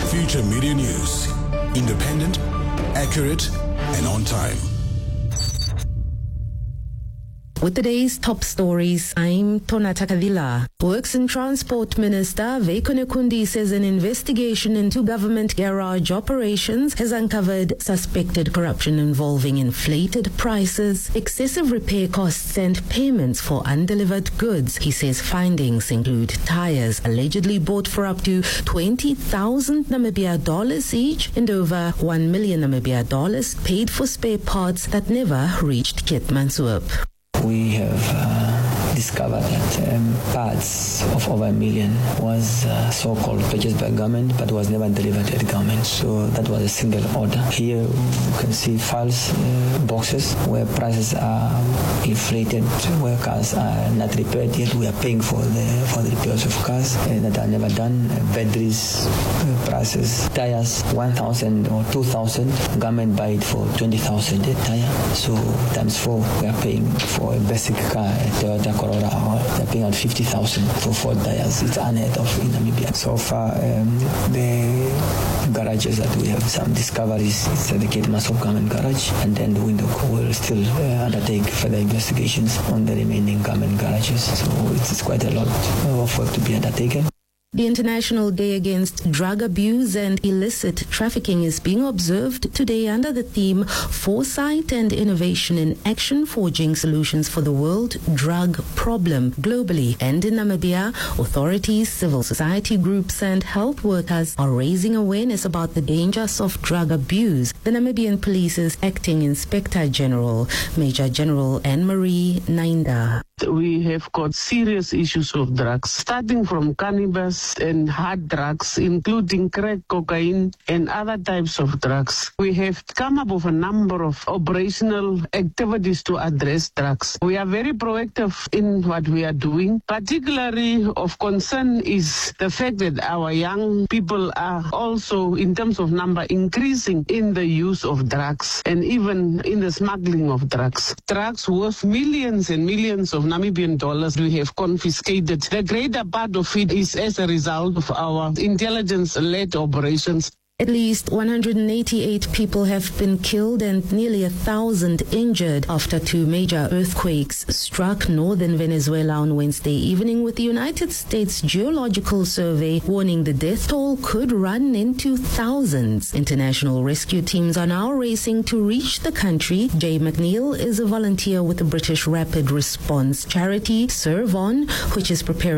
Future Media News. Independent, accurate, and on time. With today's top stories, I'm Tonata Kadila. Works and Transport Minister Veiko Nekundi says an investigation into government garage operations has uncovered suspected corruption involving inflated prices, excessive repair costs, and payments for undelivered goods. He says findings include tires allegedly bought for up to 20,000 Namibia dollars each and over 1 million Namibia dollars paid for spare parts that never reached Keetmanshoop. We have discovered that parts of over 1 million was so-called purchased by government but was never delivered to the government. So that was a single order. Here you can see files, boxes where prices are inflated, where cars are not repaired yet. We are paying for the repairs of cars that are never done. Batteries, prices, tires, 1,000 or 2,000. Government buy it for 20,000 a tire. So times 4 we are paying for a basic car, a Toyota Corolla, they're paying out 50,000 for 4 tires. It's unheard of in Namibia. So far, the garages that we have some discoveries, it's the Keetmanshoop government garage, and then the Windhoek will still undertake further investigations on the remaining government garages. So it's quite a lot of work to be undertaken. The International Day Against Drug Abuse and Illicit Trafficking is being observed today under the theme Foresight and Innovation in Action, Forging Solutions for the World Drug Problem. Globally and in Namibia, authorities, civil society groups and health workers are raising awareness about the dangers of drug abuse. The Namibian Police's Acting Inspector General, Major General Anne-Marie Nainda. We have got serious issues of drugs, starting from cannabis and hard drugs, including crack, cocaine, and other types of drugs. We have come up with a number of operational activities to address drugs. We are very proactive in what we are doing. Particularly of concern is the fact that our young people are also, in terms of number, increasing in the use of drugs and even in the smuggling of drugs. Drugs worth millions and millions of Namibian dollars we have confiscated. The greater part of it is as a result of our intelligence-led operations. At least 188 people have been killed and nearly 1,000 injured after 2 major earthquakes struck northern Venezuela on Wednesday evening, with the United States Geological Survey warning the death toll could run into thousands. International rescue teams are now racing to reach the country. Jay McNeil is a volunteer with the British Rapid Response charity Serve On, which is preparing